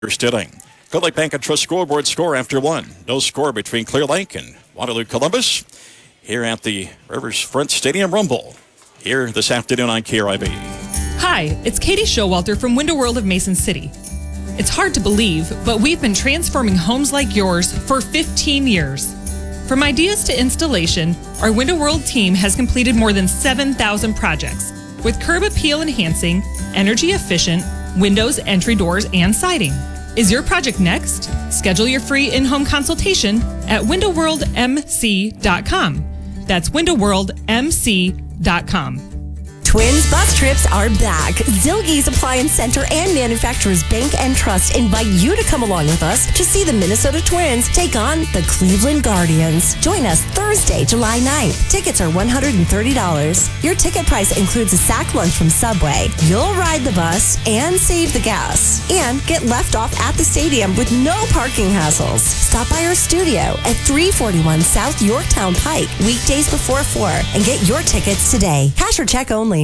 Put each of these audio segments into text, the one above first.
First inning. Clear Lake Bank and Trust scoreboard score after one. No score between Clear Lake and Waterloo Columbus here at the Riverfront Stadium Rumble here this afternoon on KRIB. Hi, it's Katie Showalter from Window World of Mason City. It's hard to believe, but we've been transforming homes like yours for 15 years. From ideas to installation, our Window World team has completed more than 7,000 projects with curb appeal enhancing, energy efficient windows, entry doors, and siding. Is your project next? Schedule your free in-home consultation at windowworldmc.com. That's windowworldmc.com. Twins bus trips are back. Zilge's Appliance Center and Manufacturers Bank and Trust invite you to come along with us to see the Minnesota Twins take on the Cleveland Guardians. Join us Thursday, July 9th. Tickets are $130. Your ticket price includes a sack lunch from Subway. You'll ride the bus and save the gas. And get left off at the stadium with no parking hassles. Stop by our studio at 341 South Yorktown Pike, weekdays before 4, and get your tickets today. Cash or check only.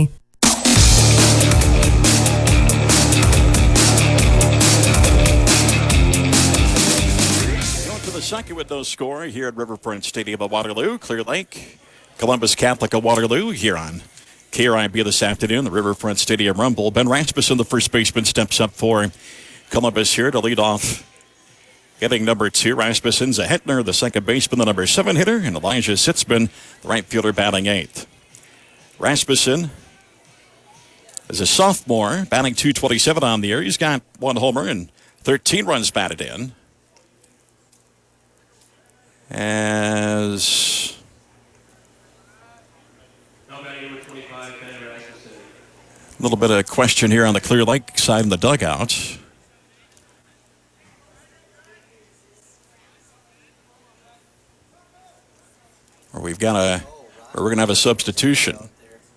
Going to the second with no score here at Riverfront Stadium of Waterloo. Clear Lake, Columbus Catholic of Waterloo here on KRIB this afternoon. The Riverfront Stadium Rumble. Ben Rasmussen, the first baseman, steps up for Columbus here to lead off. Hitting number 2, Rasmussen. Zahetner, the second baseman, the number 7 hitter, and Elijah Sitzman, the right fielder, batting 8th. Rasmussen is a sophomore, batting .227 on the year. He's got 1 homer and 13 runs batted in. As a little bit of a question here on the Clear Lake side in the dugout. Or we're going to have a substitution.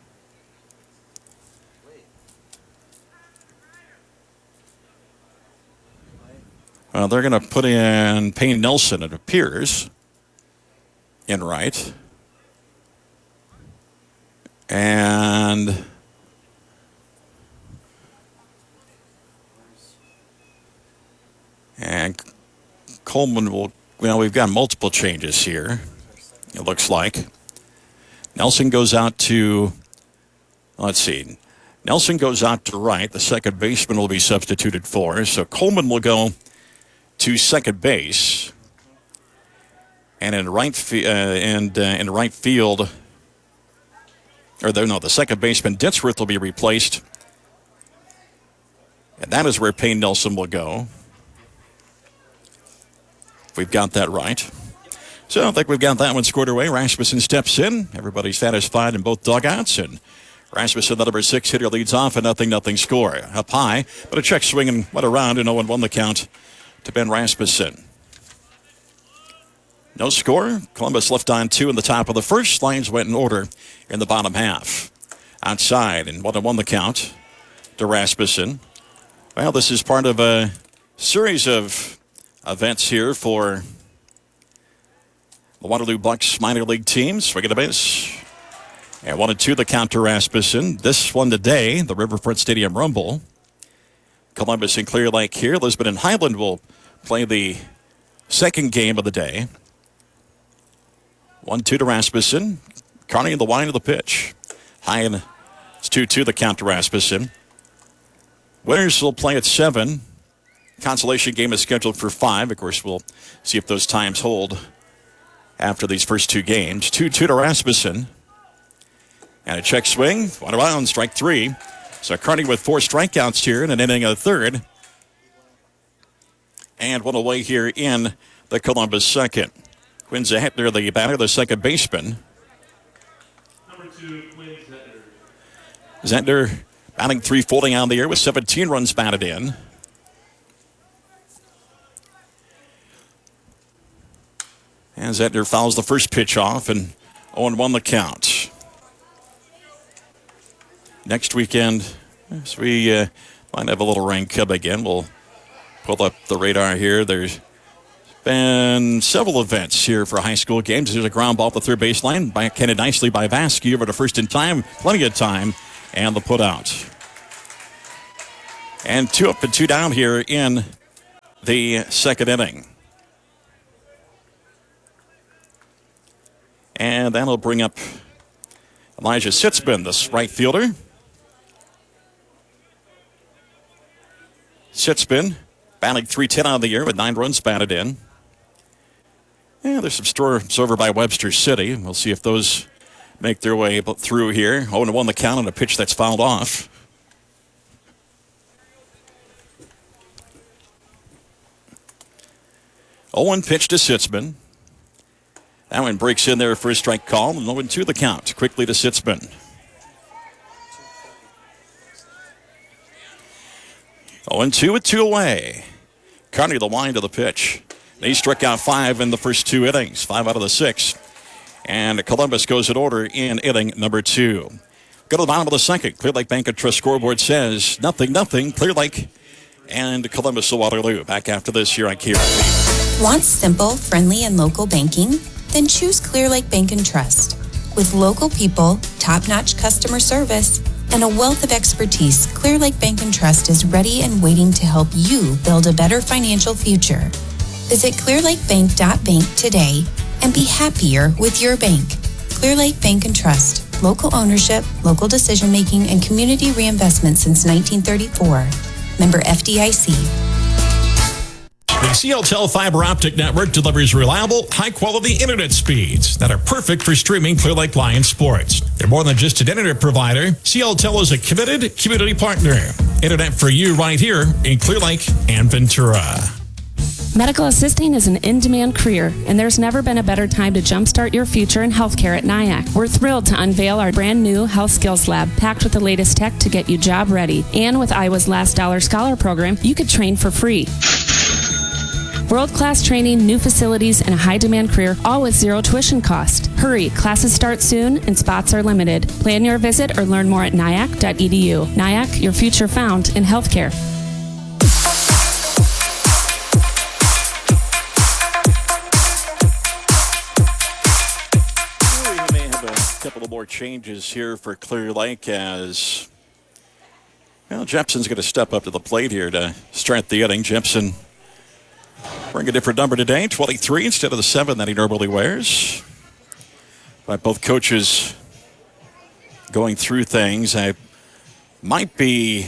They're going to put in Payne Nelson, it appears, in right. And Coleman will, we've got multiple changes here, it looks like. Nelson goes out to, Nelson goes out to right. The second baseman will be substituted for. So Coleman will go to second base, and in right field, the second baseman Ditzworth will be replaced, and that is where Payne Nelson will go. We've got that right. So I think we've got that one scored away. Rasmussen steps in. Everybody's satisfied in both dugouts, and Rasmussen, the number 6 hitter, leads off a 0-0 score. Up high, but a check swing and went around, and 0-1 the count to Ben Rasmussen. No score. Columbus left on 2 in the top of the first. Lines went in order in the bottom half. Outside, and 1-1 the count to Rasmussen. Well, this is part of a series of events here for the Waterloo Bucks minor league teams. Swing and a miss. And 1-2 the count to Rasmussen. This one today, the Riverfront Stadium Rumble. Columbus and Clear Lake here. Lisbon and Highland will play the second game of the day. 1-2 to Rasmussen. Carney in the line of the pitch. High and it's 2-2 the count to Rasmussen. Winners will play at 7. Consolation game is scheduled for 5. Of course, we'll see if those times hold after these first 2 games. 2-2 to Rasmussen. And a check swing. 1 around, strike 3. So Carney with 4 strikeouts here in an inning of the third. And 1 away here in the Columbus second. Quinn Zahetner, the batter, the second baseman. Number 2, Quinn Zahetner. Zahetner batting .340 on the year with 17 runs batted in. And Zahetner fouls the first pitch off, and 0-1 the count. Next weekend, so we might have a little rain come again. We'll pull up the radar here. There's been several events here for high school games. There's a ground ball at the third baseline, backhanded nicely by Vasky over to first in time, plenty of time, and the put out. And 2 up and 2 down here in the second inning. And that'll bring up Elijah Sitzman, this right fielder. Sitzman batting .310 on the year with 9 runs batted in. Yeah, there's some storms over by Webster City. We'll see if those make their way through here. 0-1 the count on a pitch that's fouled off. Owen pitch to Sitzman. That one breaks in there for a strike call. And 0-2 the count. Quickly to Sitzman. 0-2 with 2 away. Carney the line to the pitch. He struck out 5 in the first 2 innings. 5 out of the 6. And Columbus goes in order in inning number 2. Go to the bottom of the second. Clear Lake Bank and Trust scoreboard says 0-0. Clear Lake and Columbus Waterloo. Back after this here on KRP. Want simple, friendly, and local banking? Then choose Clear Lake Bank and Trust. With local people, top-notch customer service, and a wealth of expertise, Clear Lake Bank and Trust is ready and waiting to help you build a better financial future. Visit clearlakebank.bank today and be happier with your bank. Clear Lake Bank and Trust. Local ownership, local decision-making, and community reinvestment since 1934. Member FDIC. The CLTEL fiber optic network delivers reliable, high-quality internet speeds that are perfect for streaming Clear Lake Lions sports. They're more than just an internet provider. CLTEL is a committed community partner. Internet for you right here in Clear Lake and Ventura. Medical assisting is an in-demand career, and there's never been a better time to jumpstart your future in healthcare at NIAC. We're thrilled to unveil our brand new Health Skills Lab, packed with the latest tech to get you job ready. And with Iowa's Last Dollar Scholar program, you could train for free. World-class training, new facilities, and a high-demand career, all with zero tuition cost. Hurry, classes start soon and spots are limited. Plan your visit or learn more at nyac.edu. NIAC, your future found in healthcare. We may have a couple of more changes here for Clear Lake as Jepson's going to step up to the plate here to start the inning. Jepson wearing a different number today, 23 instead of the 7 that he normally wears. But both coaches going through things. I might be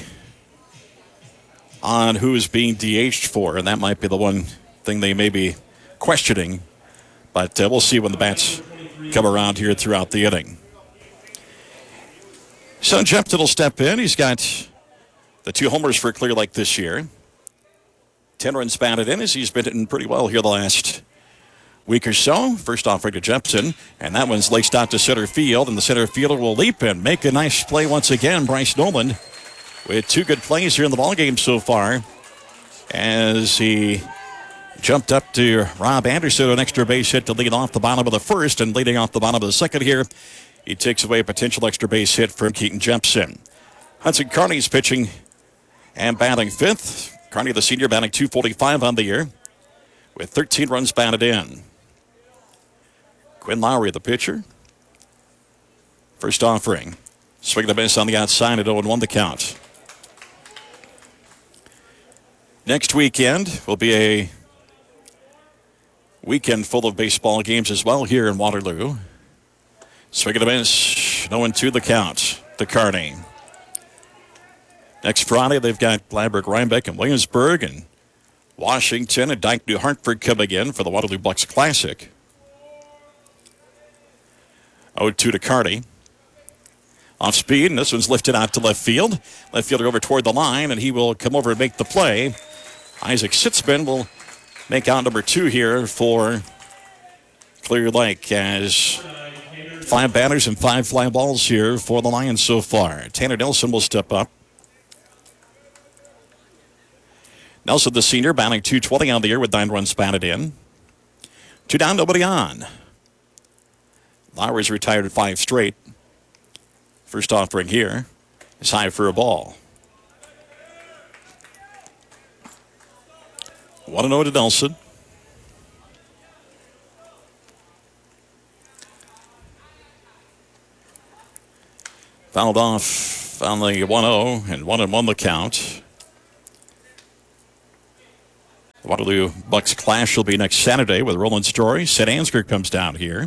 on who's being DH'd for, and that might be the one thing they may be questioning. But we'll see when the bats come around here throughout the inning. So Jepson will step in. He's got the 2 homers for Clear Lake this year. 10 runs batted in as he's been hitting pretty well here the last week or so. First offering to Jepson, and that one's laced out to center field, and the center fielder will leap and make a nice play once again. Bryce Nolan with 2 good plays here in the ballgame so far as he jumped up to Rob Anderson, an extra base hit to lead off the bottom of the first, and leading off the bottom of the second here, he takes away a potential extra base hit from Keaton Jepson. Hudson Carney's pitching and batting 5th. Carney, the senior, batting .245 on the year with 13 runs batted in. Quinn Lowry, the pitcher. First offering. Swing and a miss on the outside at 0-1 the count. Next weekend will be a weekend full of baseball games as well here in Waterloo. Swing and a miss. 0-2 the count to Carney. Next Friday, they've got Gladberg, Rhinebeck, and Williamsburg, and Washington and Dyke New Hartford coming in for the Waterloo Bucks Classic. 0-2 to Carney. Off speed, and this one's lifted out to left field. Left fielder over toward the line, and he will come over and make the play. Isaac Sitzman will make out number 2 here for Clear Lake as 5 batters and 5 fly balls here for the Lions so far. Tanner Nelson will step up. Nelson, the senior, batting .220 on the year with 9 runs batted in. 2 down, nobody on. Lowry's retired at 5 straight. First offering here is high for a ball. 1-0 to Nelson. Fouled off on the 1-0 and 1-1 the count. The Waterloo Bucks clash will be next Saturday with Roland Story. St. Ansgar comes down here.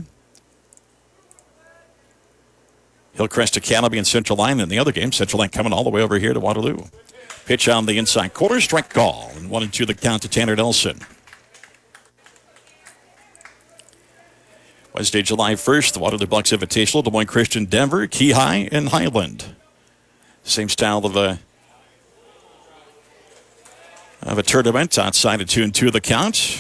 Hillcrest Academy and Central Line in the other game. Central Line coming all the way over here to Waterloo. Pitch on the inside corner, strike call. And 1-2 the count to Tanner Nelson. Wednesday, July 1st, the Waterloo Bucks Invitational, Des Moines Christian, Denver, Key High, and Highland. Same style of a tournament outside of 2-2 the count.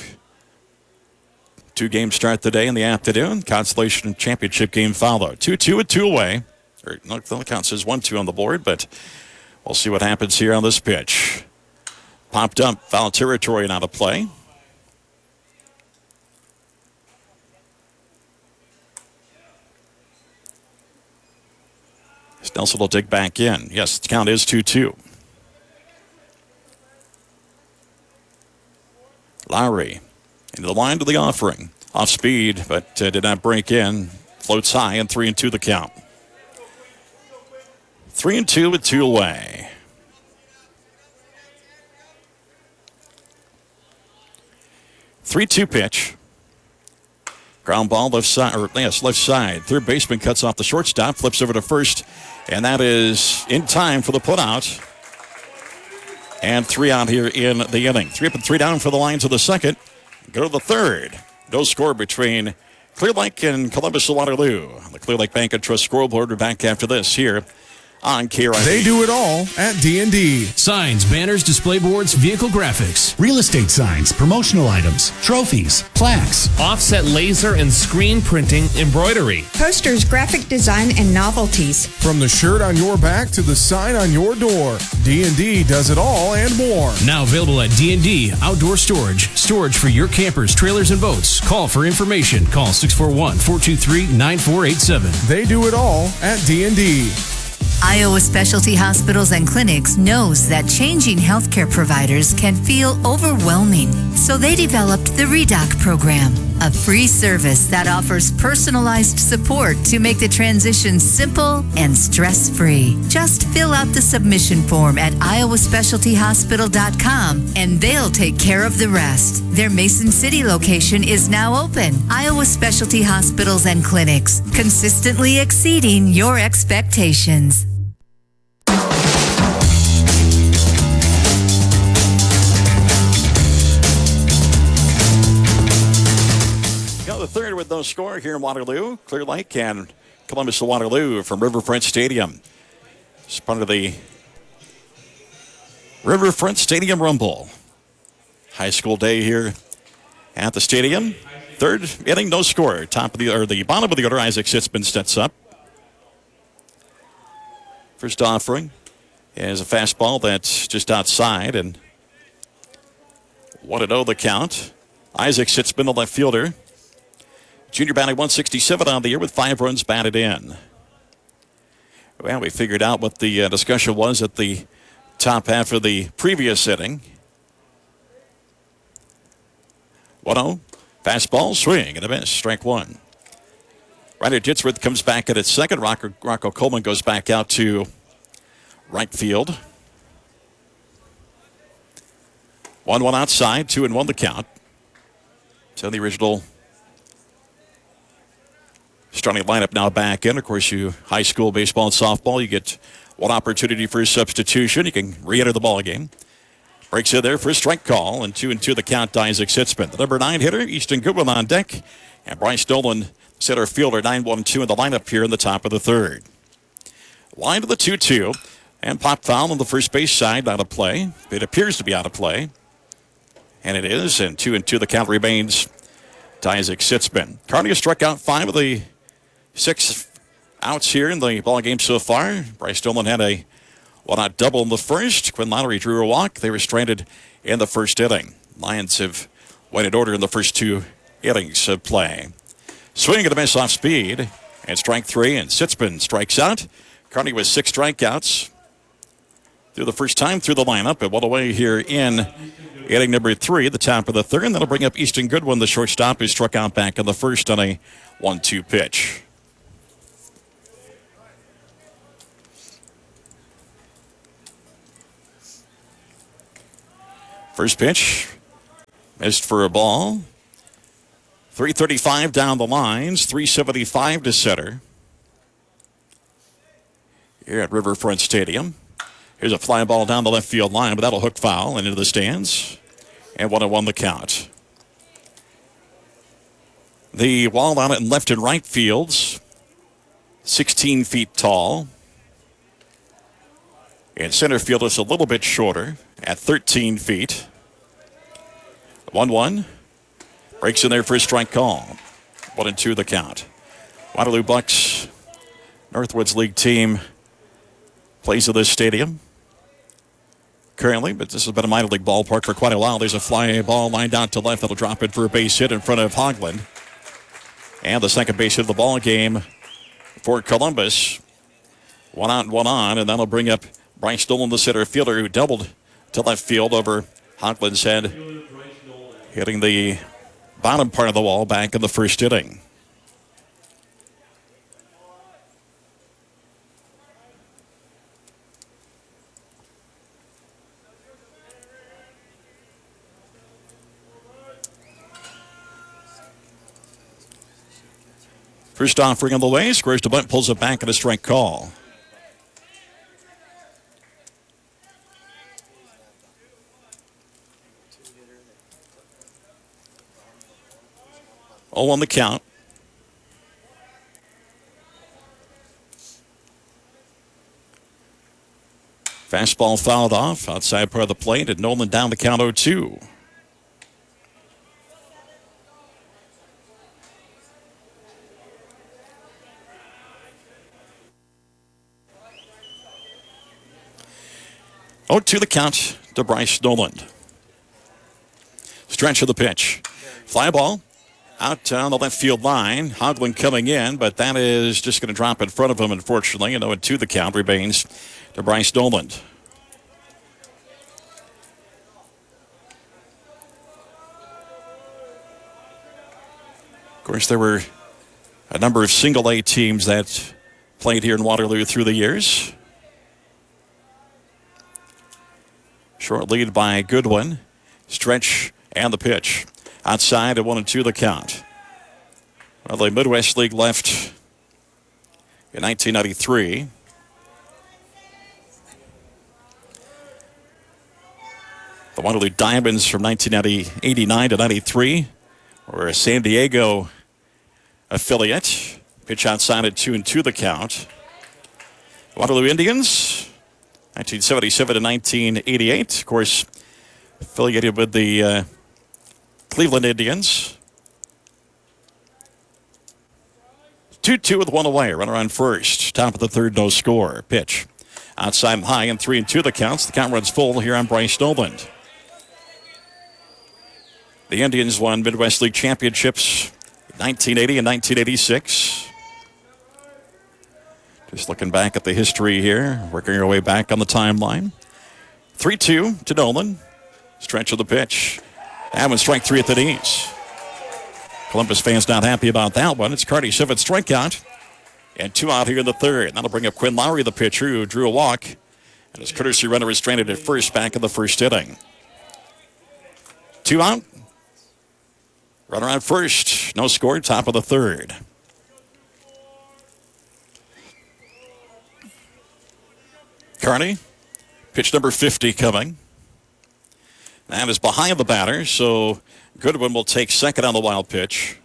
2 games start the day in the afternoon. Consolation Championship game follow. 2-2 with 2 away. Or no, the count says 1-2 on the board, but we'll see what happens here on this pitch. Popped up, foul territory and out of play. Nelson will dig back in. Yes, the count is 2-2. Lowry into the line to the offering. Off speed, but did not break in. Floats high and 3-2 the count. 3-2 with 2 away. Three-two pitch. Ground ball left side, left side. Third baseman cuts off the shortstop, flips over to first, and that is in time for the putout. And 3 out here in the inning. 3 up and 3 down for the Lions of the second. Go to the third. No score between Clear Lake and Columbus Waterloo. The Clear Lake Bank and Trust scoreboard. We're back after this here on KRIV. They do it all at D&D. Signs, banners, display boards, vehicle graphics, real estate signs, promotional items, trophies, plaques, offset laser and screen printing, embroidery, posters, graphic design, and novelties. From the shirt on your back to the sign on your door, D&D does it all and more. Now available at D&D Outdoor Storage. Storage for your campers, trailers, and boats. Call for information. Call 641-423-9487. They do it all at D&D. Iowa Specialty Hospitals and Clinics knows that changing healthcare providers can feel overwhelming. So they developed the ReDoc program, a free service that offers personalized support to make the transition simple and stress-free. Just fill out the submission form at iowaspecialtyhospital.com and they'll take care of the rest. Their Mason City location is now open. Iowa Specialty Hospitals and Clinics, consistently exceeding your expectations. The third with no score here in Waterloo. Clear Lake and Columbus to Waterloo from Riverfront Stadium. It's part of the Riverfront Stadium Rumble. High school day here at the stadium. Third inning, no score. The bottom of the order, Isaac Sitzman steps up. First offering is a fastball that's just outside, and 1-0 the count. Isaac Sitzman, the left fielder. Junior batting 167 on the year with 5 runs batted in. Well, we figured out what the discussion was at the top half of the previous inning. 1-0. Fastball, swing, and a miss. Strike 1. Ryder Ditzworth comes back at its second. Rocco Coleman goes back out to right field. 1-1 outside, 2-1 the count. So the original starting lineup now back in. Of course, you high school baseball and softball, you get one opportunity for a substitution. You can re-enter the ball game. Breaks in there for a strike call, and 2-2 the count to Isaac Sitzman. The number 9 hitter, Easton Goodwin on deck, and Bryce Dolan, center fielder, 9-1-2 in the lineup here in the top of the third. Line to the 2-2, and pop foul on the first base side, out of play. It appears to be out of play, and it is, and 2-2 the count remains to Isaac Sitzman. Carney has struck out 5 of the 6 outs here in the ball game so far. Bryce Dolan had a one-out double in the first. Quinn Lowry drew a walk. They were stranded in the first inning. Lions have went in order in the first 2 innings of play. Swing and a miss off speed. And strike 3, and Sitzman strikes out. Carney with 6 strikeouts through the first time through the lineup. And 1 away here in inning number 3, the top of the third. And that'll bring up Easton Goodwin, the shortstop, who struck out back in the first on a 1-2 pitch. First pitch Missed for a ball. 335 down the lines, 375 to center. Here at Riverfront Stadium. Here's a fly ball down the left field line, but that'll hook foul and into the stands. And 1-1 the count. The wall out in left and right fields, 16 feet tall. And center field is a little bit shorter at 13 feet. 1-1. Breaks in there for a strike call. 1-2 the count. Waterloo Bucks, Northwoods League team, plays at this stadium currently, but this has been a minor league ballpark for quite a while. There's a fly ball lined out to left that'll drop it for a base hit in front of Hogland. And the second base hit of the ball game for Columbus. 1 out and 1 on, and that'll bring up Bryce Nolan, the center fielder, who doubled to left field over Hogland's head, hitting the bottom part of the wall back in the first inning. First offering on the way, squares to bunt, pulls it back at a strike call. Oh, on the count. Fastball fouled off, outside part of the plate, and Nolan down the count 0-2. To the count to Bryce Nolan. Stretch of the pitch. Fly ball out on the left field line. Hogland coming in, but that is just going to drop in front of him, unfortunately. And 0-2 the count remains to Bryce Nolan. Of course, there were a number of single-A teams that played here in Waterloo through the years. Short lead by Goodwin. Stretch and the pitch. Outside at 1-2 the count. Well, the Midwest League left in 1993. The Waterloo Diamonds from 1989 to 93 were a San Diego affiliate. Pitch outside at 2-2 the count. Waterloo Indians, 1977 to 1988. Of course, affiliated with the Cleveland Indians. 2-2 with 1 away. Runner on first. Top of the third, no score. Pitch. Outside and high, and 3-2 the counts. The count runs full here on Bryce Nolan. The Indians won Midwest League championships in 1980 and 1986. Just looking back at the history here, working our way back on the timeline. 3-2 to Nolan. Stretch of the pitch. That one strike 3 at the knees. Columbus fans not happy about that one. It's Cardi 7th strikeout. And 2 out here in the third. That'll bring up Quinn Lowry, the pitcher, who drew a walk. And his courtesy runner is stranded at first back in the first inning. 2 out. Runner on first. No score. Top of the third. Carney. Pitch number 50 coming. That is behind the batter, so Goodwin will take second on the wild pitch.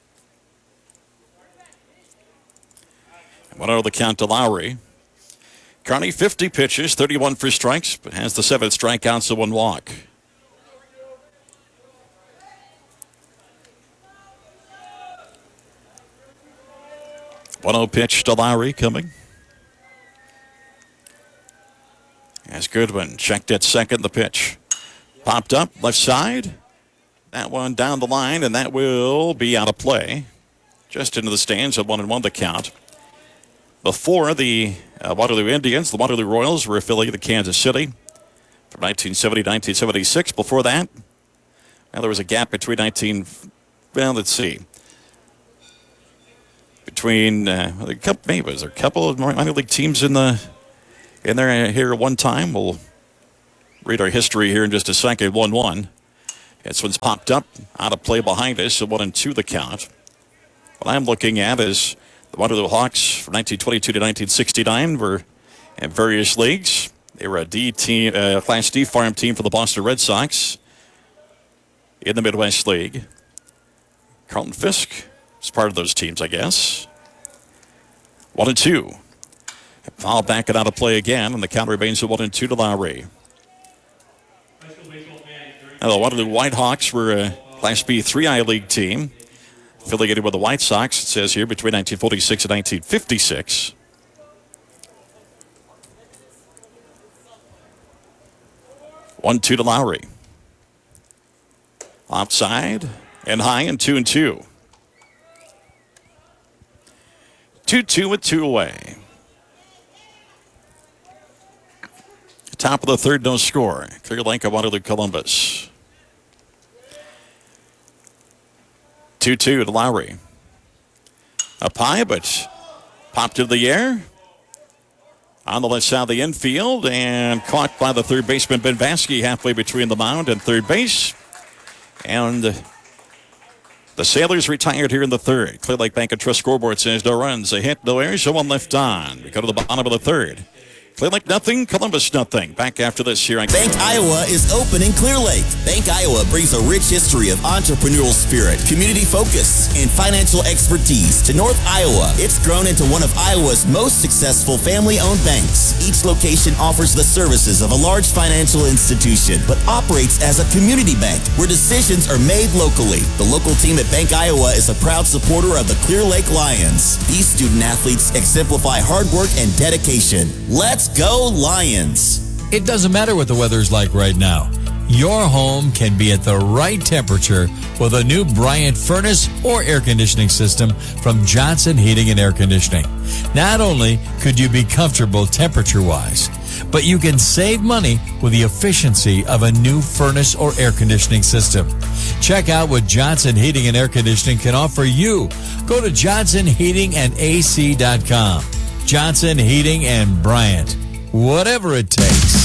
1-0 the count to Lowry. Carney, 50 pitches, 31 for strikes, but has the 7 strikeouts to 1 walk. Pitch to Lowry coming. As Goodwin checked at second, the pitch. Popped up, left side. That one down the line, and that will be out of play. Just into the stands at 1-1 the count. Before the Waterloo Indians, the Waterloo Royals were affiliated with Kansas City from 1970 to 1976. Before that, there was a gap between between maybe was there a couple of minor league teams in there here at one time. We'll read our history here in just a second. 1-1. This one's popped up, out of play behind us, so 1-2 the count. What I'm looking at is the Waterloo Hawks from 1922 to 1969 were in various leagues. They were a D team, Class D farm team for the Boston Red Sox in the Midwest League. Carlton Fisk is part of those teams, I guess. 1-2. Foul back and out of play again, and the count remains at 1-2 to Lowry. Now, the Waterloo Whitehawks were a Class B 3I League team, affiliated with the White Sox, it says here, between 1946 and 1956. One-two to Lowry. Offside and high and 2-2. 2-2 with 2 away. Top of the third, no score. Clear Lake of Waterloo Columbus. 2-2 to Lowry. Up high, but popped into the air. On the left side of the infield and caught by the third baseman, Ben Vasky, halfway between the mound and third base. And the Sailors retired here in the third. Clear Lake Bank and Trust scoreboard says no runs, a hit, no errors, so one left on. We go to the bottom of the third. Clear Lake nothing, Columbus nothing. Back after this here. Bank Iowa is open in Clear Lake. Bank Iowa brings a rich history of entrepreneurial spirit, community focus, and financial expertise to North Iowa. It's grown into one of Iowa's most successful family-owned banks. Each location offers the services of a large financial institution, but operates as a community bank where decisions are made locally. The local team at Bank Iowa is a proud supporter of the Clear Lake Lions. These student athletes exemplify hard work and dedication. Let's go Lions! It doesn't matter what the weather's like right now. Your home can be at the right temperature with a new Bryant furnace or air conditioning system from Johnson Heating and Air Conditioning. Not only could you be comfortable temperature-wise, but you can save money with the efficiency of a new furnace or air conditioning system. Check out what Johnson Heating and Air Conditioning can offer you. Go to johnsonheatingandac.com. Johnson Heating and Bryant. Whatever it takes.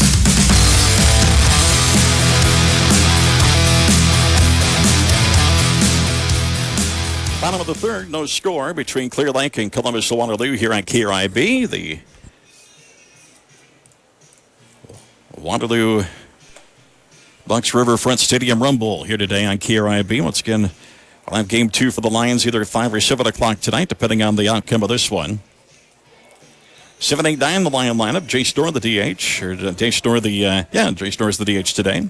Bottom of the third, no score between Clear Lake and Columbus Waterloo here on KRIB. The Waterloo Bucks Riverfront Stadium Rumble here today on KRIB. Once again, we'll have game 2 for the Lions either at 5 or 7 o'clock tonight, depending on the outcome of this one. 7-8-9, the Lion lineup. Jay Storr, the DH. Or Jay Storr, Jay Storr's the DH today.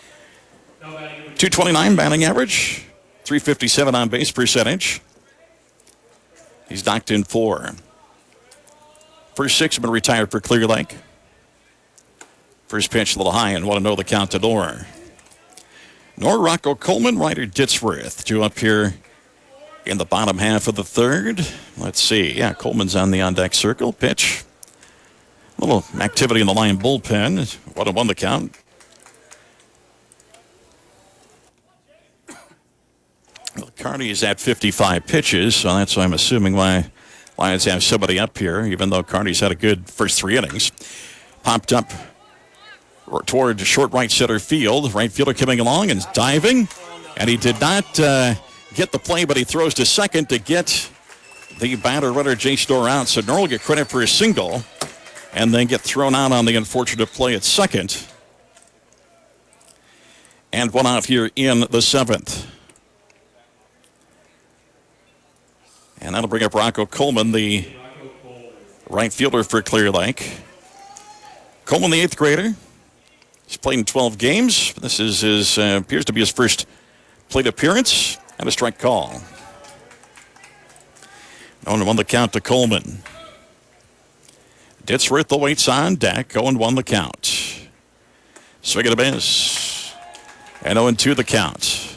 229 batting average. 357 on base percentage. He's knocked in 4. First 6 have been retired for Clear Lake. First pitch a little high and 1-0 the count to Norr. Norr, Rocco Coleman, Ryder Ditzworth. 2 up here in the bottom half of the third. Let's see. Yeah, Coleman's on the on-deck circle. Pitch. A little activity in the Lion bullpen. 1-1 the count. Well, Carney's at 55 pitches, so that's why I'm assuming why Lions have somebody up here, even though Carney's had a good first 3 innings. Popped up toward short right center field. Right fielder coming along and diving, and he did not get the play, but he throws to second to get the batter runner Jay Storr out. So Norr will get credit for his single and then get thrown out on the unfortunate play at second. And 1 out here in the 7th. And that'll bring up Rocco Coleman, the right fielder for Clear Lake. Coleman, the 8th grader. He's played in 12 games. This is his appears to be his first plate appearance. And a strike call. 0-1 the count to Coleman. Ditzworth awaits on deck. 0-1 the count. Swing and a miss. And 0-2 the count.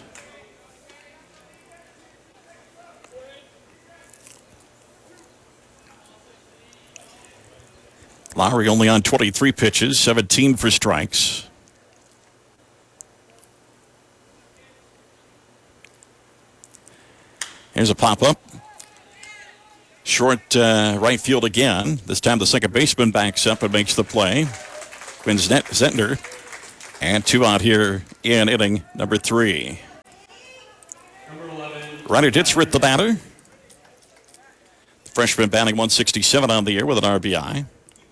Lowry only on 23 pitches, 17 for strikes. Here's a pop-up. Short right field again. This time the second baseman backs up and makes the play. Quinn Zentner And 2 out here in inning number 3. Ryder Ditzworth, the batter. The freshman batting 167 on the year with an RBI.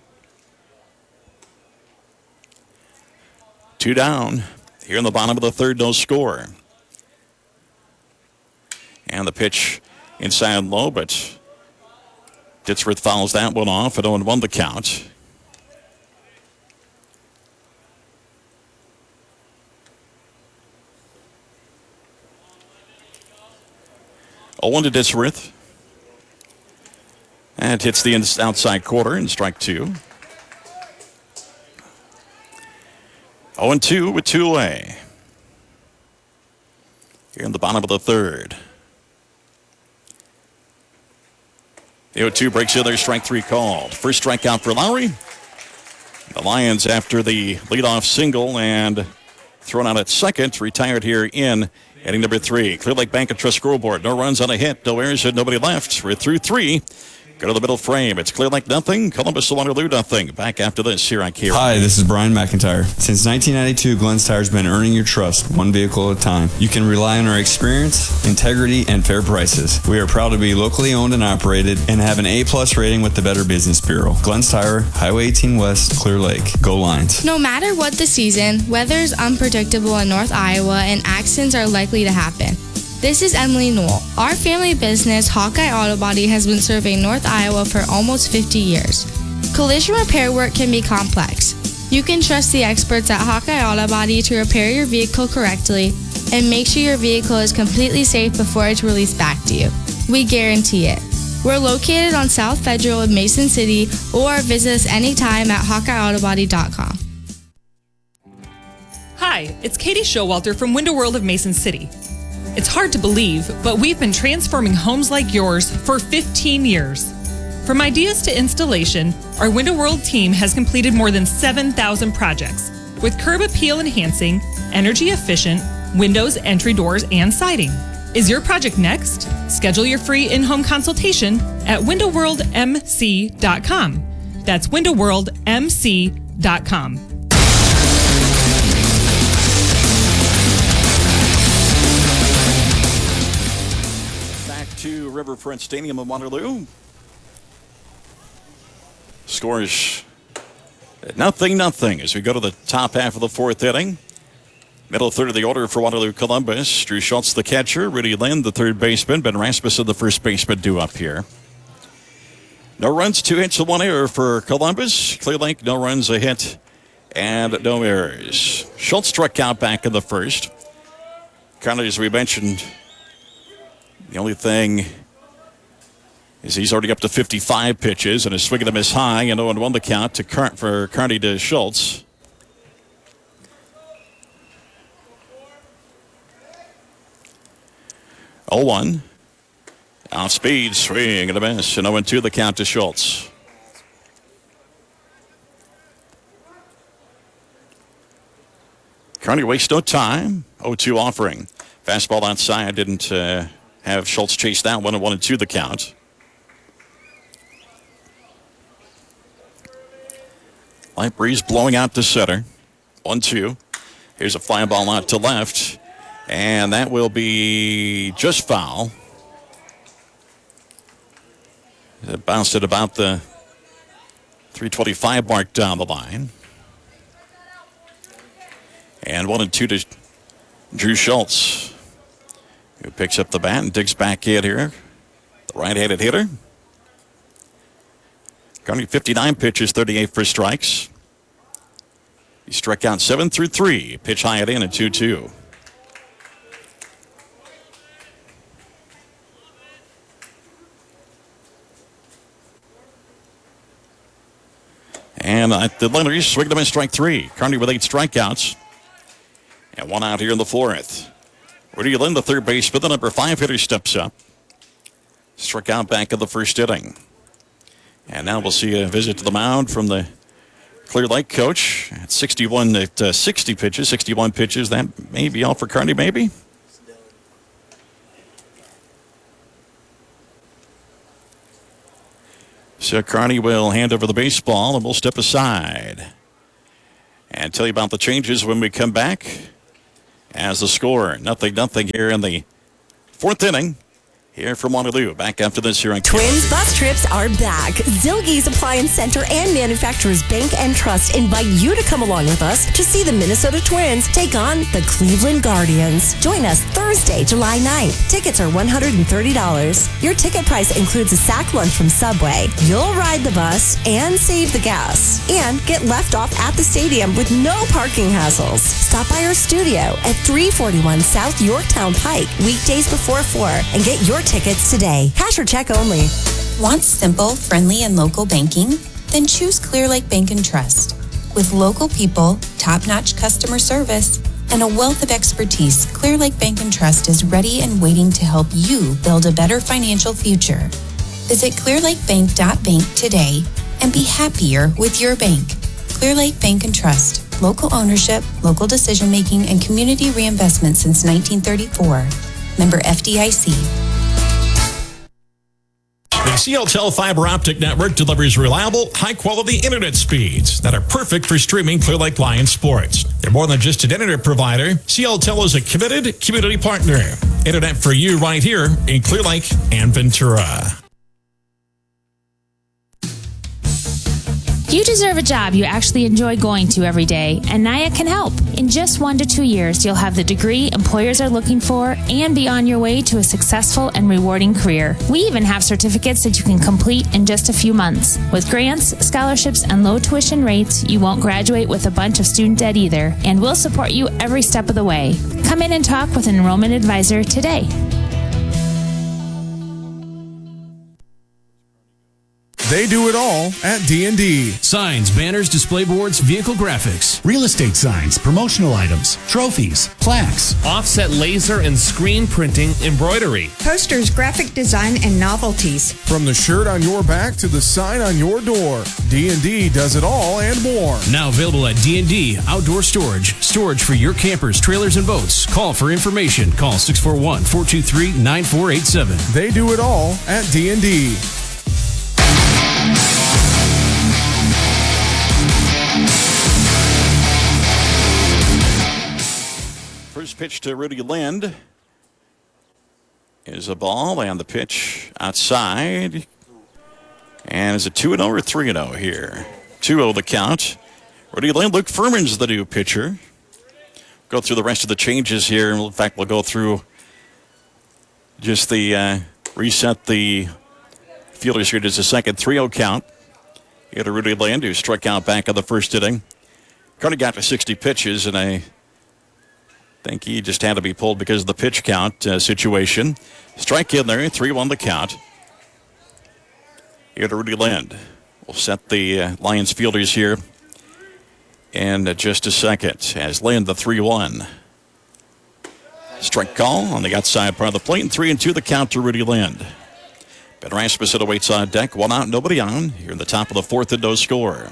2 down. Here in the bottom of the third, no score. And the pitch inside low, but Ditzworth fouls that one off at 0-1 the count. Owen to Ditzworth. And hits the outside quarter in strike 2. 0-2 with 2 away. Here in the bottom of the third. The 0-2 breaks in there, strike 3 called. First strikeout for Lowry. The Lions, after the leadoff single and thrown out at second, retired here in inning number 3. Clear Lake Bank and Trust scoreboard. No runs on a hit, no errors, and nobody left. We're through 3. Go to the middle frame. It's Clear Lake nothing. Columbus Waterloo nothing. Back after this here on KRI. Hi, this is Brian McIntyre. Since 1992, Glenn's Tire has been earning your trust one vehicle at a time. You can rely on our experience, integrity, and fair prices. We are proud to be locally owned and operated and have an A+ rating with the Better Business Bureau. Glenn's Tire, Highway 18 West, Clear Lake. Go Lions. No matter what the season, weather is unpredictable in North Iowa and accidents are likely to happen. This is Emily Newell. Our family business, Hawkeye Auto Body, has been serving North Iowa for almost 50 years. Collision repair work can be complex. You can trust the experts at Hawkeye Auto Body to repair your vehicle correctly and make sure your vehicle is completely safe before it's released back to you. We guarantee it. We're located on South Federal in Mason City, or visit us anytime at HawkeyeAutobody.com. Hi, it's Katie Showalter from Window World of Mason City. It's hard to believe, but we've been transforming homes like yours for 15 years. From ideas to installation, our Window World team has completed more than 7,000 projects with curb appeal enhancing, energy efficient, windows, entry doors, and siding. Is your project next? Schedule your free in-home consultation at windowworldmc.com. That's windowworldmc.com. To Riverfront Stadium in Waterloo. Scores 0-0 as we go to the top half of the 4th inning. Middle third of the order for Waterloo Columbus. Drew Schultz, the catcher. Rudy Lind, the third baseman. Ben Rasmussen, the first baseman, due up here. No runs, 2 hits, and 1 error for Columbus. Clear Lake, no runs, a hit, and no errors. Schultz struck out back in the first. Kind of as we mentioned, the only thing is he's already up to 55 pitches and a swing and a miss high, and 0-1 the count for Carney to Schultz. Off speed, swing and a miss, and 0-2 the count to Schultz. Carney wastes no time. 0-2 offering. Fastball outside, didn't have Schultz chase that one, and 1-2 the count. Light breeze blowing out to center. 1-2. Here's a fly ball out to left, and that will be just foul. It bounced at about the 325 mark down the line. And 1-2 to Drew Schultz, who picks up the bat and digs back in here. The right-handed hitter. Carney 59 pitches, 38 for strikes. He struck out 7 through 3. Pitch high at in at 2-2. And the Lenders swing him in strike 3. Carney with 8 strikeouts. And 1 out here in the 4th. Rudy Lind, the third baseman, the number 5 hitter, steps up. Struck out back in the first inning. And now we'll see a visit to the mound from the Clear Lake coach at 60 pitches, 61 pitches. That may be all for Carney, maybe. So Carney will hand over the baseball and we'll step aside. and tell you about the changes when we come back. As the score, 0-0 here in the fourth inning. Here from Waterloo. Back after this here on Twins bus trips are back. Zilge's Appliance Center and Manufacturers Bank and Trust invite you to come along with us to see the Minnesota Twins take on the Cleveland Guardians. Join us Thursday, July 9th. Tickets are $130. Your ticket price includes a sack lunch from Subway. You'll ride the bus and save the gas. And get left off at the stadium with no parking hassles. Stop by our studio at 341 South Yorktown Pike, weekdays before 4, and get your tickets today. Cash or check only. Want simple, friendly, and local banking? Then choose Clear Lake Bank and Trust. With local people, top-notch customer service, and a wealth of expertise, Clear Lake Bank and Trust is ready and waiting to help you build a better financial future. Visit clearlakebank.bank today and be happier with your bank. Clear Lake Bank and Trust. Local ownership, local decision-making, and community reinvestment since 1934. Member FDIC. The CLTEL fiber optic network delivers reliable, high-quality internet speeds that are perfect for streaming Clear Lake Lions sports. They're more than just an internet provider. CLTEL is a committed community partner. Internet for you right here in Clear Lake and Ventura. You deserve a job you actually enjoy going to every day, and NIAC can help. In just 1 to 2 years, you'll have the degree employers are looking for and be on your way to a successful and rewarding career. We even have certificates that you can complete in just a few months. With grants, scholarships, and low tuition rates, you won't graduate with a bunch of student debt either, and we'll support you every step of the way. Come in and talk with an enrollment advisor today. They do it all at D&D. Signs, banners, display boards, vehicle graphics. Real estate signs, promotional items, trophies, plaques. Offset laser and screen printing embroidery. Posters, graphic design, and novelties. From the shirt on your back to the sign on your door, D&D does it all and more. Now available at D&D Outdoor Storage. Storage for your campers, trailers, and boats. Call for information. Call 641-423-9487. They do it all at D&D. First pitch to Rudy Lind is a ball, and the pitch outside. And is it 2-0 or 3-0 here? 2-0 the count. Rudy Lind, Luke Furman's the new pitcher. Go through the rest of the changes here. In fact, we'll go through just the reset the fielders here. Just a second 3-0 count. You got a Rudy Lind who struck out back in the first inning. Carney got to 60 pitches, and I think he just had to be pulled because of the pitch count situation. Strike in there, 3-1 the count. Here to Rudy Lind. We'll set the Lions fielders here in just a second as Lind the 3-1. Strike call on the outside part of the plate, and 3-2 the count to Rudy Lind. Ben Rasmussen awaits on deck, 1 out, nobody on. Here in the top of the fourth and no score.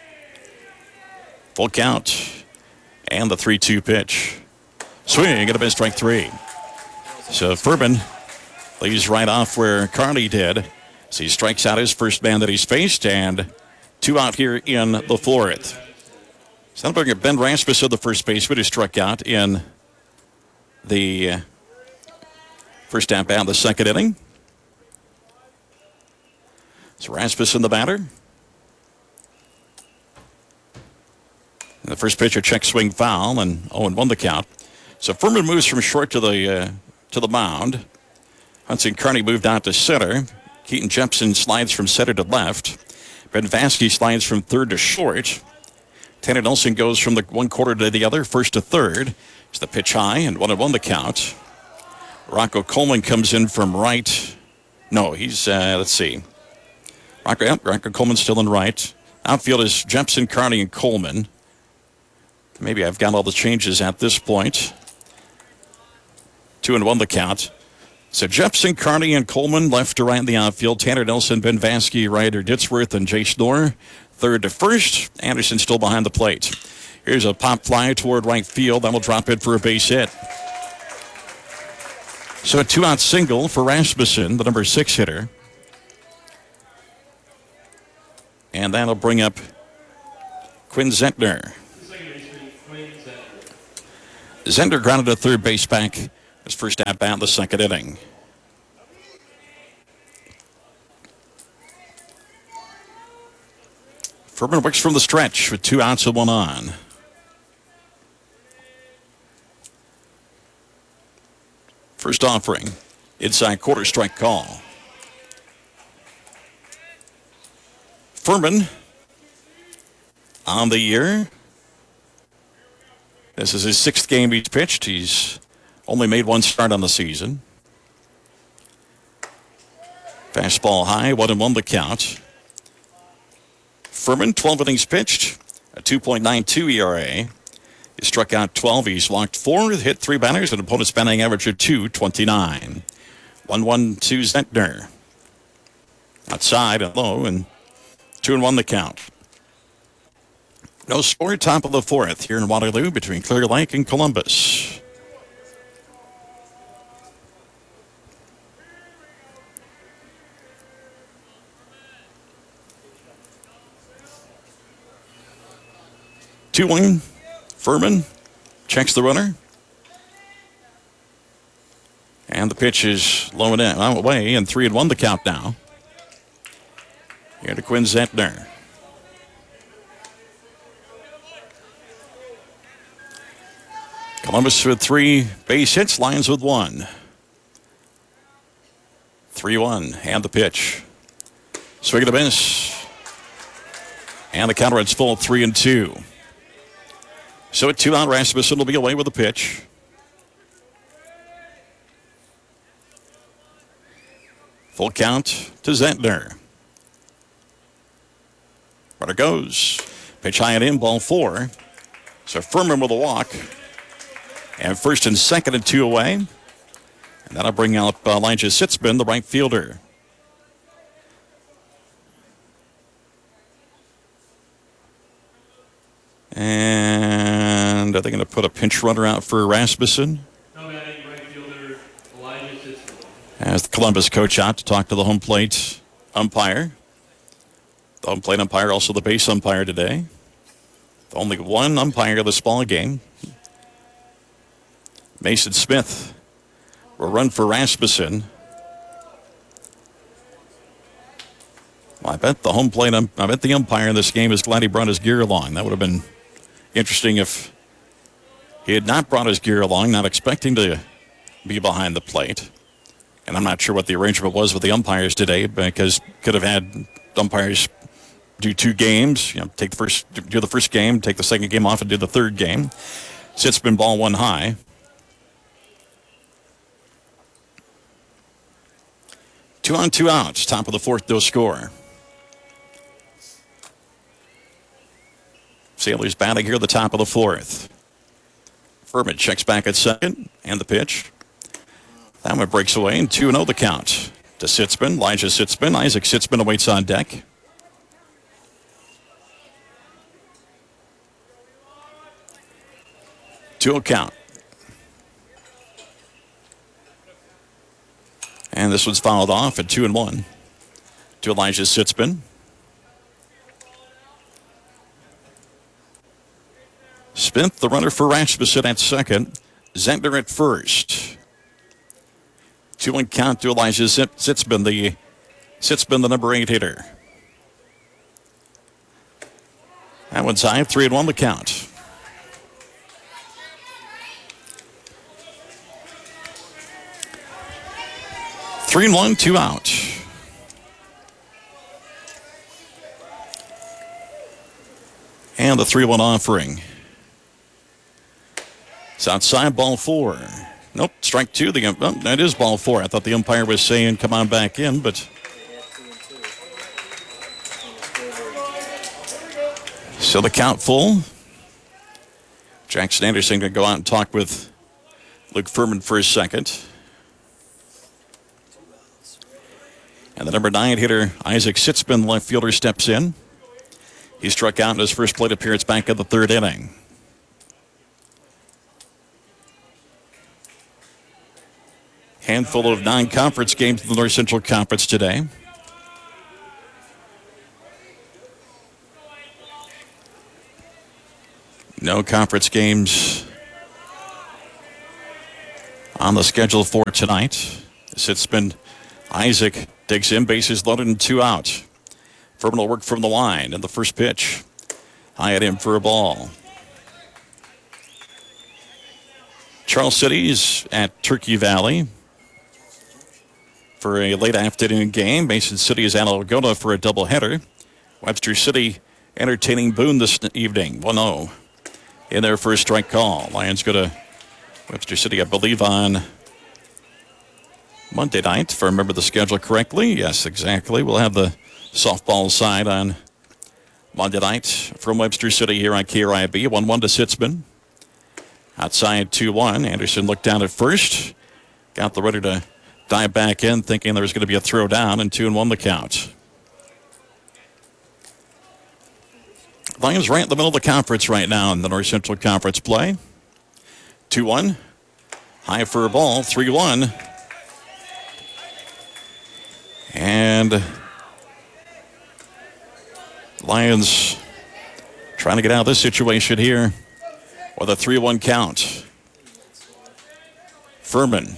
Full count and the 3-2 pitch. Swing, going to be strike 3. So Furman leaves right off where Carney did. So he strikes out his first man that he's faced, and 2 out here in the fourth. Soundberger, Ben Rasmussen, the first baseman, who struck out in the first at bat of the second inning. So Rasmussen the batter. And the first pitcher check swing foul, and 0-1 the count. So Furman moves from short to the mound. Hudson Carney moved out to center. Keaton Jepson slides from center to left. Ben Vasky slides from third to short. Tanner Nelson goes from the one quarter to the other, first to third. It's the pitch high, and 1-1 the count. Rocco Coleman comes in from right. No, he's, let's see. Rocco Coleman's still in right. Outfield is Jepson, Carney, and Coleman. Maybe I've got all the changes at this point. 2-1 the count. So Jepson, Carney, and Coleman left to right in the outfield. Tanner Nelson, Ben Vasky, Ryder Ditzworth, and Jay Schnorr third to first. Anderson still behind the plate. Here's a pop fly toward right field. That'll drop it for a base hit. So a 2-out single for Rasmussen, the number 6 hitter. And that'll bring up Quinn Zentner. Zender grounded to third base back his first at bat in the second inning. Furman works from the stretch with 2 outs and 1 on. First offering, inside quarter strike call. Furman on the year. This is his 6th game he's pitched. He's only made 1 start on the season. Fastball high, 1-1 the count. Furman, 12 innings pitched, a 2.92 ERA. He struck out 12. He's walked 4, hit 3 batters, and opponent's batting average of 2.29. 1-1 to Zentner. Outside and low, and 2-1 the count. No score, top of the 4th here in Waterloo between Clear Lake and Columbus. Two-one. Furman checks the runner. And the pitch is low and away, and 3-1 the count now. Here to Quinn Zentner. Columbus with 3 base hits, Lions with 1. 3-1, and the pitch. Swing and a miss. And the counter, it's full 3-2. So at 2 out, Rasmussen will be away with the pitch. Full count to Zentner. Runner goes. Pitch high and in, ball 4. So Furman with a walk. And first and second and 2 away. And that'll bring out Elijah Sitzman, the right fielder. And are they going to put a pinch runner out for Rasmussen? No, batting right fielder Elijah Sitzman. As the Columbus coach out to talk to the home plate umpire. The home plate umpire, also the base umpire today. Only one umpire of this ball game. Mason Smith will run for Rasmussen. Well, I bet the home plate, I bet the umpire in this game is glad he brought his gear along. That would have been interesting if he had not brought his gear along, not expecting to be behind the plate. And I'm not sure what the arrangement was with the umpires today, because could have had umpires do 2 games, do the first game, take the second game off, and do the third game. Sitzman, ball 1 high. Two on, 2 outs. Top of the 4th, no score. Sailors batting here at the top of the 4th. Furman checks back at second, and the pitch. That one breaks away, and 2-0 the count. To Sitzman, Elijah Sitzman. Isaac Sitzman awaits on deck. Two count. And this one's fouled off at 2-1 to Elijah Sitzman. Smith, the runner for Rasmussen at second. Zentner at first. 2-1 count to Elijah Sitzman, the number 8 hitter. That one's high, 3-1 the count. Three and 1, 2 out. And the 3-1 offering. It's outside, ball 4. Nope, strike 2. That is ball 4. I thought the umpire was saying come on back in, but. So the count full. Jackson Anderson going to go out and talk with Luke Furman for a second. And the number 9 hitter, Isaac Sitzman, left fielder, steps in. He struck out in his first plate appearance back in the 3rd inning. Handful of non-conference games in the North Central Conference today. No conference games on the schedule for tonight. Sitzman, Isaac digs in, bases loaded and 2 out. Furman will work from the line in the first pitch. High at him for a ball. Charles City's at Turkey Valley for a late afternoon game. Mason City is at Algona for a doubleheader. Webster City entertaining Boone this evening. 1-0 in their first strike call. Lions go to Webster City, I believe, on Monday night, if I remember the schedule correctly. Yes, exactly. We'll have the softball side on Monday night from Webster City here on KRIB. 1-1 to Sitzman. Outside 2-1. Anderson looked down at first. Got the runner to dive back in, thinking there was going to be a throw down, and 2-1 the count. Lions right in the middle of the conference right now in the North Central Conference play. 2-1. High for a ball. 3-1. And Lions trying to get out of this situation here with a 3-1 count. Furman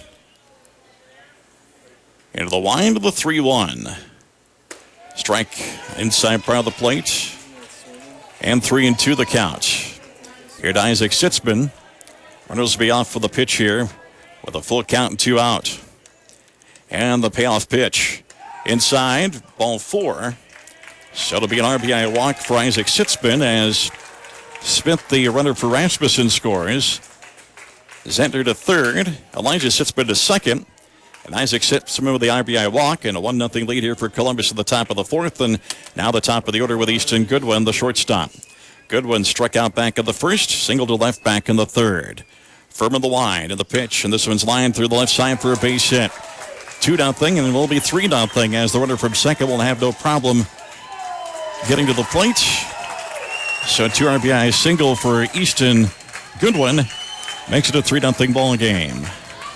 into the wind of the 3-1. Strike inside part of the plate. And 3-2 the count. Here to Isaac Sitzman. Runners will be off for the pitch here with a full count and 2 out. And the payoff pitch. Inside, ball 4. So it'll be an RBI walk for Isaac Sitzman as Smith, the runner for Rasmussen, scores. Zentner to third. Elijah Sitzman to second. And Isaac Sitzman with the RBI walk and a 1-0 lead here for Columbus at the top of the 4th. And now the top of the order with Easton Goodwin, the shortstop. Goodwin struck out back in the first, single to left back in the third. Furman the wide in the pitch, and this one's lined through the left side for a base hit. 2-0, and it will be 3-0 as the runner from second will have no problem getting to the plate. So 2 RBI single for Easton Goodwin makes it a 3-0 ball game.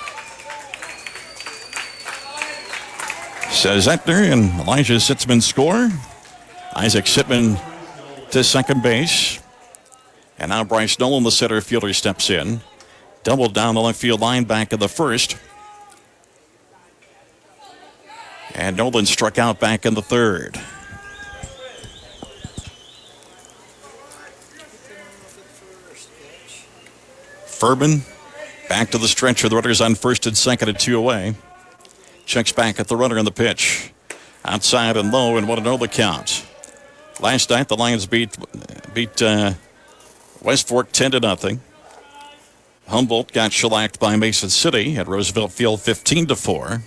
So Zentner and Elijah Sitzman score. Isaac Sitzman to second base. And now Bryce Nolan, the center fielder, steps in. Doubled down the left field line back in the first. And Nolan struck out back in the third. Furman back to the stretcher. The runner's on first and second and 2 away. Checks back at the runner in the pitch. Outside and low and 1-0 the count. Last night the Lions beat West Fork 10-0. Humboldt got shellacked by Mason City at Roosevelt Field 15-4.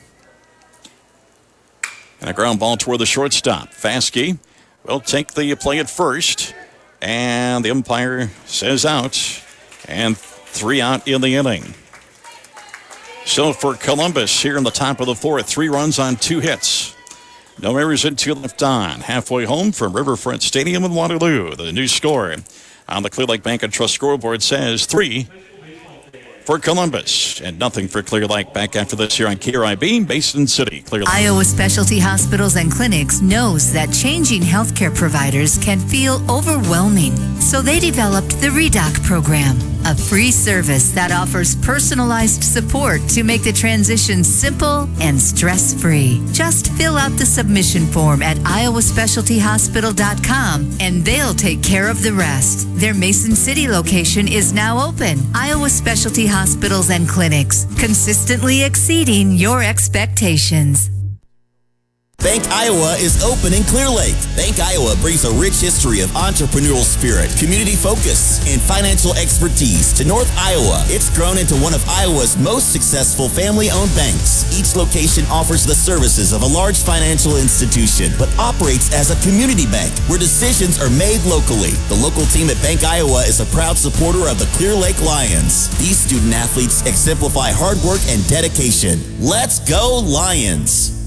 And a ground ball toward the shortstop. Faskey will take the play at first. And the umpire says out. And 3 out in the inning. So for Columbus here in the top of the 4th, 3 runs on 2 hits. No errors and 2 left on. Halfway home from Riverfront Stadium in Waterloo. The new score on the Clear Lake Bank and Trust scoreboard says 3 for Columbus and nothing for Clear Lake. Back after this here on KRIB, Mason City, Clear Lake. Iowa Specialty Hospitals and Clinics knows that changing healthcare providers can feel overwhelming. So they developed the ReDoc program, a free service that offers personalized support to make the transition simple and stress-free. Just fill out the submission form at iowaspecialtyhospital.com and they'll take care of the rest. Their Mason City location is now open. Iowa Specialty Hospitals and Clinics, consistently exceeding your expectations. Bank Iowa is open in Clear Lake. Bank Iowa brings a rich history of entrepreneurial spirit, community focus, and financial expertise to North Iowa. It's grown into one of Iowa's most successful family-owned banks. Each location offers the services of a large financial institution, but operates as a community bank where decisions are made locally. The local team at Bank Iowa is a proud supporter of the Clear Lake Lions. These student athletes exemplify hard work and dedication. Let's go Lions!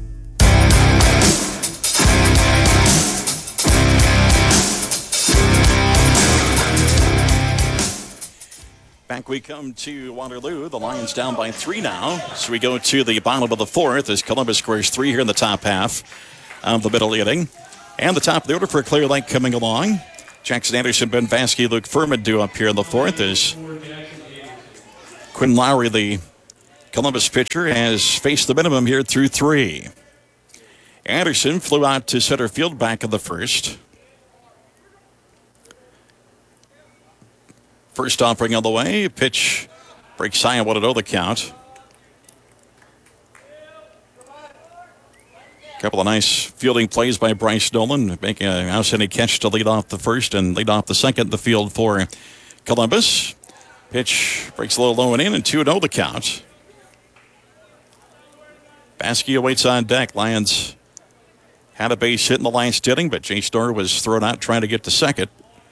Back we come to Waterloo. The Lions down by 3 now. So we go to the bottom of the 4th as Columbus scores 3 here in the top half of the middle inning. And the top of the order for Clear Lake coming along. Jackson Anderson, Ben Vaskey, Luke Furman due up here in the 4th as Quinn Lowry, the Columbus pitcher has faced the minimum here through 3. Anderson flew out to center field back in the first. First offering on the way. Pitch breaks high and 1-0 the count. Couple of nice fielding plays by Bryce Nolan, making an outstanding catch to lead off the first and lead off the second in the field for Columbus. Pitch breaks a little low and in, and 2-0 the count. Baskey awaits on deck. Lions had a base hit in the last inning, but Jay Storr was thrown out trying to get to second.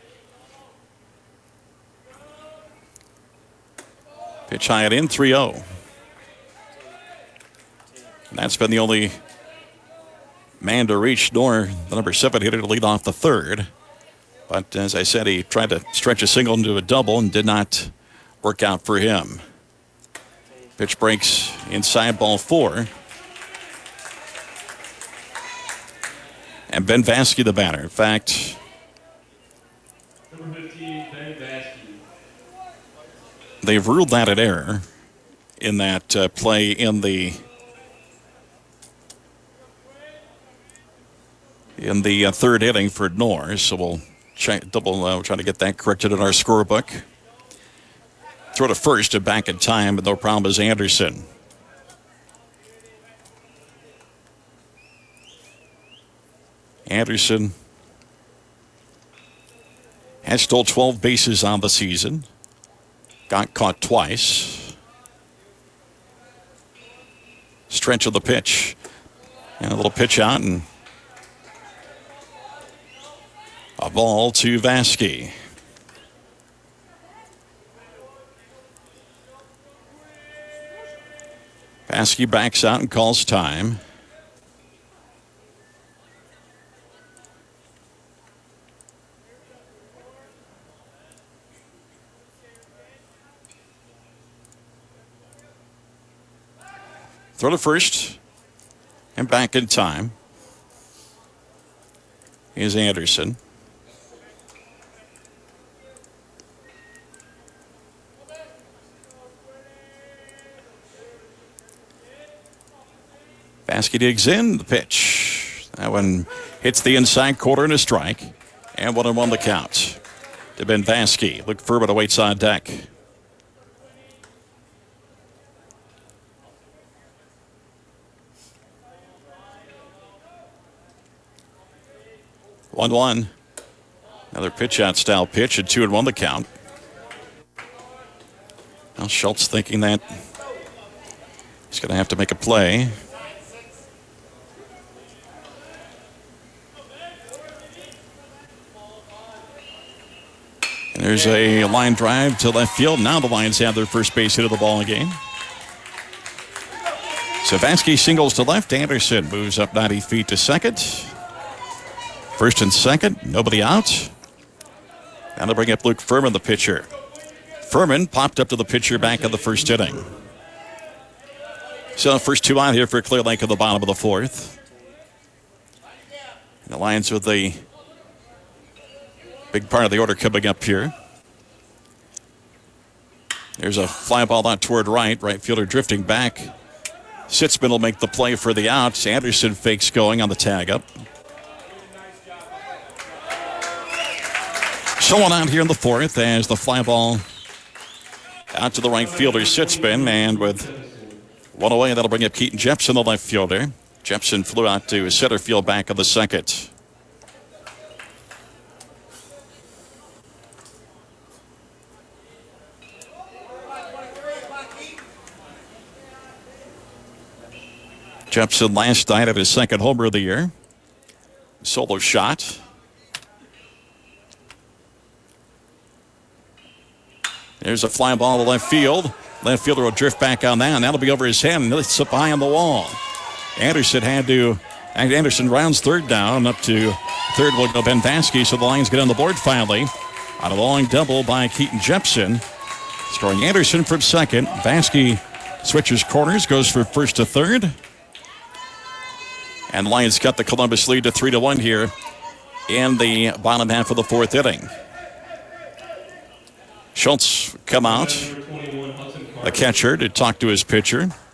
Pitch high and in, 3-0. And that's been the only man to reach Storr, the number 7 hitter, to lead off the third. But as I said, he tried to stretch a single into a double and did not work out for him. Pitch breaks inside, ball 4. And Ben Vaske the batter. In fact, Number 15, Ben Vaske. They've ruled that an error in that play in the third inning for Norr. So we'll try to get that corrected in our scorebook. Throw to first and back in time, but no problem is Anderson. Anderson has stole 12 bases on the season. Got caught twice. Stretch of the pitch. And a little pitch out and a ball to Vaske. Vaske backs out and calls time. Throw to first and back in time is Anderson. Vaske digs in the pitch. That one hits the inside corner and a strike. And 1-1 the count to Ben Vaske. Luke Furman awaits on deck. One. Another pitch out style pitch at 2-1 the count. Now Schultz thinking that he's going to have to make a play. And there's a line drive to left field. Now the Lions have their first base hit of the ball game. So Vaske singles to left. Anderson moves up 90 feet to second. First and second, nobody out. Now they bring up Luke Furman, the pitcher. Furman popped up to the pitcher back in the first inning. So first 2 out here for Clear Lake at the bottom of the fourth. And the Lions with the big part of the order coming up here. There's a fly ball out toward right. Right fielder drifting back. Sitzman will make the play for the outs. Anderson fakes going on the tag up. Someone out here in the fourth as the fly ball out to the right fielder, Sitzman, and with 1 away, that'll bring up Keaton Jepson, the left fielder. Jepson flew out to center field back of the second. Jepson last night at his second homer of the year. Solo shot. There's a fly ball to left field. Left fielder will drift back on that, and that'll be over his head, and it's up high on the wall. Anderson rounds third down. Up to third will go Ben Vaske, so the Lions get on the board finally. On a long double by Keaton Jepson. Scoring Anderson from second. Vaske switches corners, goes for first to third. And the Lions cut the Columbus lead to 3-1 here in the bottom half of the fourth inning. Schultz come out. a catcher to talk to his pitcher.